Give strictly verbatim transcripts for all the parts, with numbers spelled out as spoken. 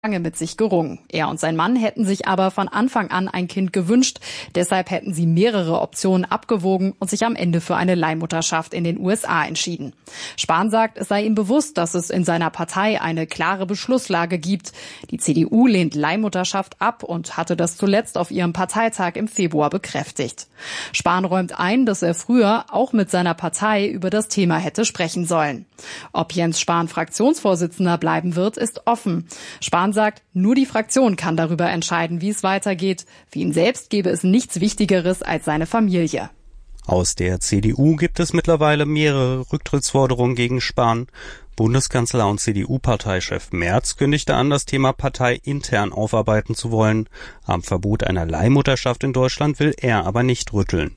lange mit sich gerungen. Er und sein Mann hätten sich aber von Anfang an ein Kind gewünscht. Deshalb hätten sie mehrere Optionen abgewogen und sich am Ende für eine Leihmutterschaft in den U S A entschieden. Spahn sagt, es sei ihm bewusst, dass es in seiner Partei eine klare Beschlusslage gibt. Die C D U lehnt Leihmutterschaft ab und hatte das zuletzt auf ihrem Parteitag im Februar bekräftigt. Spahn räumt ein, dass er früher auch mit seiner Partei über das Thema hätte sprechen sollen. Ob Jens Spahn Fraktionsvorsitzender bleiben wird, ist offen. Spahn sagt, nur die Fraktion kann darüber entscheiden, wie es weitergeht. Für ihn selbst gäbe es nichts Wichtigeres als seine Familie. Aus der C D U gibt es mittlerweile mehrere Rücktrittsforderungen gegen Spahn. Bundeskanzler und C D U-Parteichef Merz kündigte an, das Thema parteiintern aufarbeiten zu wollen. Am Verbot einer Leihmutterschaft in Deutschland will er aber nicht rütteln.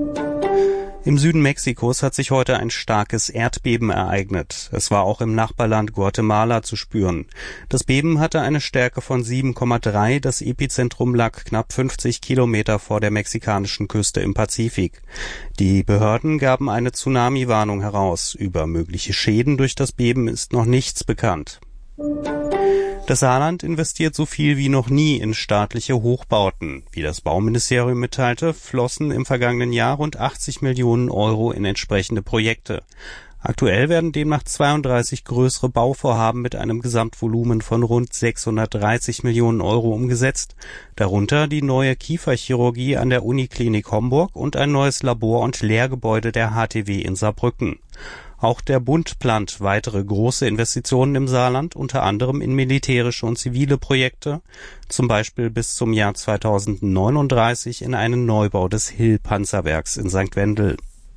Im Süden Mexikos hat sich heute ein starkes Erdbeben ereignet. Es war auch im Nachbarland Guatemala zu spüren. Das Beben hatte eine Stärke von sieben Komma drei. Das Epizentrum lag knapp fünfzig Kilometer vor der mexikanischen Küste im Pazifik. Die Behörden gaben eine Tsunami-Warnung heraus. Über mögliche Schäden durch das Beben ist noch nichts bekannt. Das Saarland investiert so viel wie noch nie in staatliche Hochbauten. Wie das Bauministerium mitteilte, flossen im vergangenen Jahr rund achtzig Millionen Euro in entsprechende Projekte. Aktuell werden demnach zweiunddreißig größere Bauvorhaben mit einem Gesamtvolumen von rund sechshundertdreißig Millionen Euro umgesetzt, darunter die neue Kieferchirurgie an der Uniklinik Homburg und ein neues Labor- und Lehrgebäude der H T W in Saarbrücken. Auch der Bund plant weitere große Investitionen im Saarland, unter anderem in militärische und zivile Projekte, zum Beispiel bis zum Jahr zweitausendneununddreißig in einen Neubau des Hill-Panzerwerks in Sankt Wendel.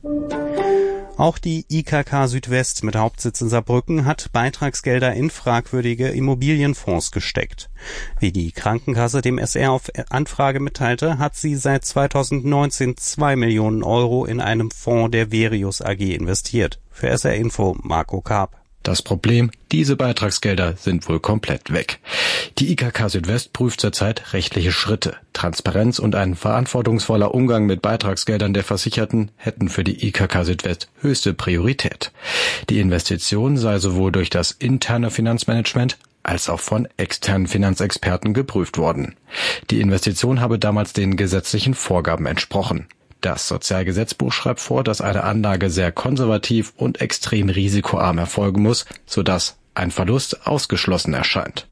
Auch die I K K Südwest mit Hauptsitz in Saarbrücken hat Beitragsgelder in fragwürdige Immobilienfonds gesteckt. Wie die Krankenkasse dem S R auf Anfrage mitteilte, hat sie seit zweitausendneunzehn zwei Millionen Euro in einem Fonds der Verius A G investiert. Für S R Info Marco Karp. Das Problem, diese Beitragsgelder sind wohl komplett weg. Die I K K Südwest prüft zurzeit rechtliche Schritte. Transparenz und ein verantwortungsvoller Umgang mit Beitragsgeldern der Versicherten hätten für die I K K Südwest höchste Priorität. Die Investition sei sowohl durch das interne Finanzmanagement als auch von externen Finanzexperten geprüft worden. Die Investition habe damals den gesetzlichen Vorgaben entsprochen. Das Sozialgesetzbuch schreibt vor, dass eine Anlage sehr konservativ und extrem risikoarm erfolgen muss, sodass ein Verlust ausgeschlossen erscheint.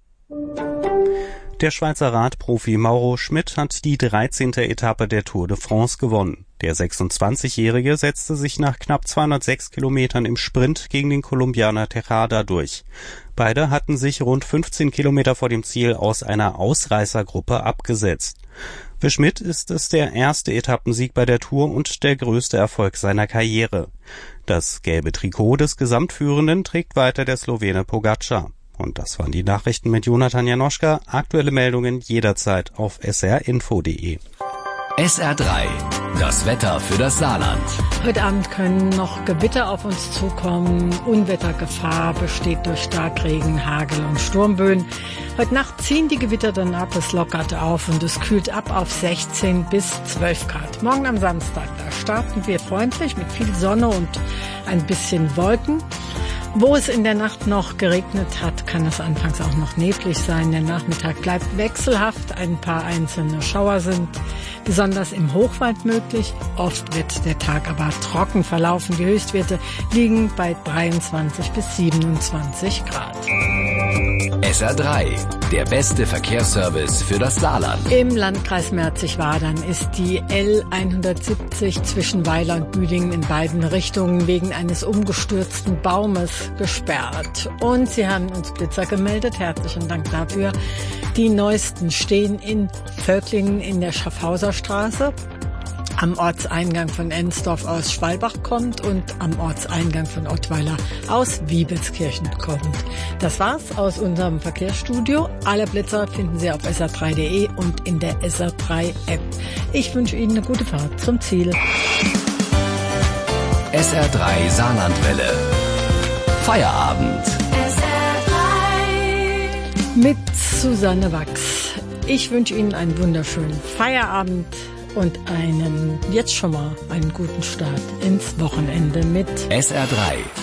Der Schweizer Radprofi Mauro Schmid hat die dreizehnte Etappe der Tour de France gewonnen. Der sechsundzwanzigjährige setzte sich nach knapp zweihundertsechs Kilometern im Sprint gegen den Kolumbianer Tejada durch. Beide hatten sich rund fünfzehn Kilometer vor dem Ziel aus einer Ausreißergruppe abgesetzt. Für Schmid ist es der erste Etappensieg bei der Tour und der größte Erfolg seiner Karriere. Das gelbe Trikot des Gesamtführenden trägt weiter der Slowene Pogačar. Und das waren die Nachrichten mit Jonathan Janoschka. Aktuelle Meldungen jederzeit auf s r info punkt d e. S R drei, das Wetter für das Saarland. Heute Abend können noch Gewitter auf uns zukommen. Unwettergefahr besteht durch Starkregen, Hagel und Sturmböen. Heute Nacht ziehen die Gewitter dann ab, es lockert auf und es kühlt ab auf sechzehn bis zwölf Grad. Morgen am Samstag, da starten wir freundlich mit viel Sonne und ein bisschen Wolken. Wo es in der Nacht noch geregnet hat, kann es anfangs auch noch neblig sein. Der Nachmittag bleibt wechselhaft. Ein paar einzelne Schauer sind besonders im Hochwald möglich. Oft wird der Tag aber trocken verlaufen. Die Höchstwerte liegen bei dreiundzwanzig bis siebenundzwanzig Grad. S R drei, der beste Verkehrsservice für das Saarland. Im Landkreis Merzig-Wadern ist die L hundertsiebzig zwischen Weiler und Büdingen in beiden Richtungen wegen eines umgestürzten Baumes gesperrt. Und Sie haben uns Blitzer gemeldet. Herzlichen Dank dafür. Die neuesten stehen in Völklingen in der Schaffhauser Straße, am Ortseingang von Ensdorf aus Schwalbach kommt und am Ortseingang von Ottweiler aus Wiebelskirchen kommt. Das war's aus unserem Verkehrsstudio. Alle Blitzer finden Sie auf s r drei punkt d e und in der S R drei App. Ich wünsche Ihnen eine gute Fahrt zum Ziel. S R drei Saarlandwelle. Feierabend. S R drei mit Susanne Wachs. Ich wünsche Ihnen einen wunderschönen Feierabend und einen, jetzt schon mal, einen guten Start ins Wochenende mit S R drei.